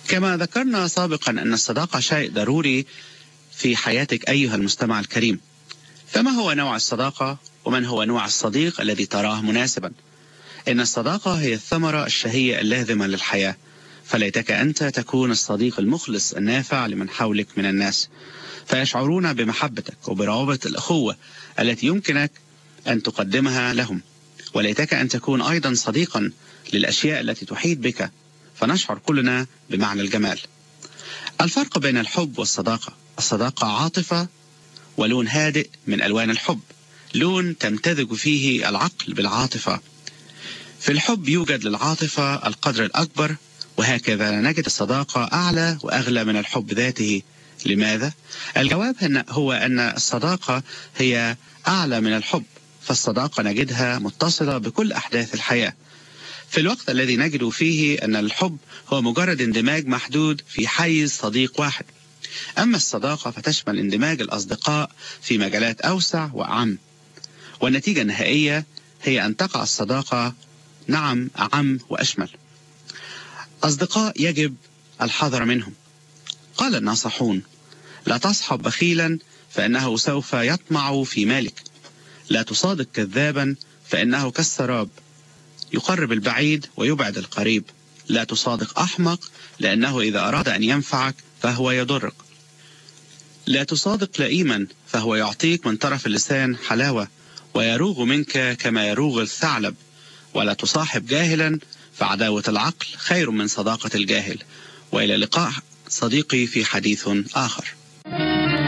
كما ذكرنا سابقا أن الصداقة شيء ضروري في حياتك أيها المستمع الكريم. فما هو نوع الصداقة؟ ومن هو نوع الصديق الذي تراه مناسبا؟ إن الصداقة هي الثمرة الشهية اللازمة للحياة، فليتك أنت تكون الصديق المخلص النافع لمن حولك من الناس، فيشعرون بمحبتك وبروابط الأخوة التي يمكنك أن تقدمها لهم. وليتك أن تكون أيضا صديقا للأشياء التي تحيط بك، فنشعر كلنا بمعنى الجمال. الفرق بين الحب والصداقة: الصداقة عاطفة ولون هادئ من ألوان الحب، لون تمتزج فيه العقل بالعاطفة. في الحب يوجد للعاطفة القدر الأكبر، وهكذا نجد الصداقة أعلى وأغلى من الحب ذاته. لماذا؟ الجواب هو أن الصداقة هي أعلى من الحب، فالصداقة نجدها متصلة بكل أحداث الحياة، في الوقت الذي نجد فيه أن الحب هو مجرد اندماج محدود في حيز صديق واحد. أما الصداقة فتشمل اندماج الأصدقاء في مجالات أوسع وأعم، والنتيجة النهائية هي أن تقع الصداقة أعم وأشمل. أصدقاء يجب الحذر منهم. قال الناصحون: لا تصحب بخيلا فإنه سوف يطمع في مالك، لا تصادق كذابا فإنه كالسراب يقرب البعيد ويبعد القريب، لا تصادق أحمق لأنه إذا أراد أن ينفعك فهو يضرك، لا تصادق لئيما فهو يعطيك من طرف اللسان حلاوة ويروغ منك كما يروغ الثعلب، ولا تصاحب جاهلا فعداوة العقل خير من صداقة الجاهل. وإلى اللقاء صديقي في حديث آخر.